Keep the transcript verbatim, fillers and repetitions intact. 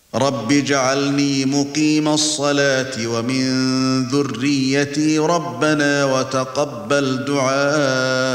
رب اجعلني مقيم الصلاة ومن ذريتي ربنا وتقبل دعاء